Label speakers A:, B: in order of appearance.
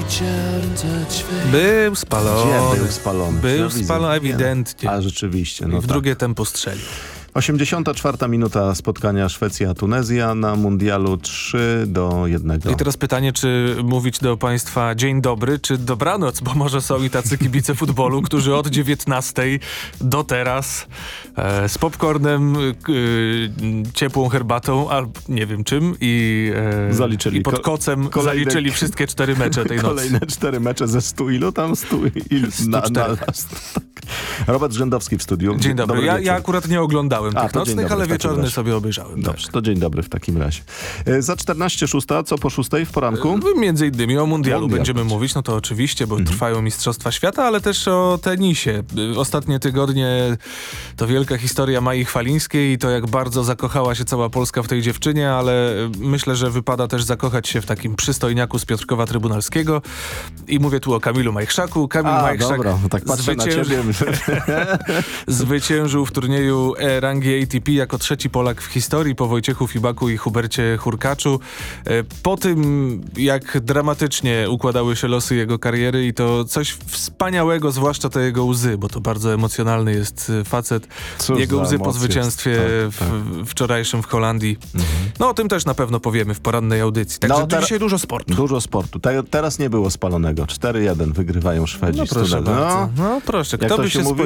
A: Był spalony.
B: Gdzie był spalony?
A: Był spalony, ewidentnie.
B: A rzeczywiście.
A: I w drugie tempo strzelił.
B: 84 minuta spotkania Szwecja-Tunezja na mundialu 3-1.
A: I teraz pytanie, czy mówić do państwa dzień dobry, czy dobranoc, bo może są i tacy kibice futbolu, którzy od 19 do teraz z popcornem, ciepłą herbatą, albo nie wiem czym i pod kocem zaliczyli wszystkie 4 mecze tej nocy.
B: Kolejne 4 mecze ze 100 ilu tam? 100 ilu? Robert Rzędowski w studiu.
A: Dzień dobry. Ja akurat nie oglądałem tych
B: to dzień
A: nocnych,
B: dobry
A: ale
B: w takim
A: wieczorny
B: razie.
A: sobie obejrzałem.
B: Dobrze,
A: Tak.
B: to dzień dobry w takim razie. Za 14:06, co po 6 w poranku?
A: Między innymi o mundialu będziemy mówić, no to oczywiście, bo trwają Mistrzostwa Świata, ale też o tenisie. Ostatnie tygodnie to wielka historia Mai Chwalińskiej i to, jak bardzo zakochała się cała Polska w tej dziewczynie, ale myślę, że wypada też zakochać się w takim przystojniaku z Piotrkowa Trybunalskiego. I mówię tu o Kamilu Majchrzaku. Kamil Majchrzak
B: dobra, tak patrzę na ciebie.
A: Zwyciężył w turnieju rangi ATP jako 3. Polak w historii po Wojciechu Fibaku i Hubercie Hurkaczu. Po tym, jak dramatycznie układały się losy jego kariery i to coś wspaniałego, zwłaszcza te jego łzy, bo to bardzo emocjonalny jest facet.
B: Cóż
A: jego
B: za
A: łzy po
B: emocje.
A: zwycięstwie wczorajszym w Holandii. No o tym też na pewno powiemy w porannej audycji. Także dzisiaj dużo sportu.
B: Dużo sportu. Teraz nie było spalonego. 4-1 wygrywają Szwedzi.
A: No proszę bardzo. No proszę. Kto by się
B: mówi?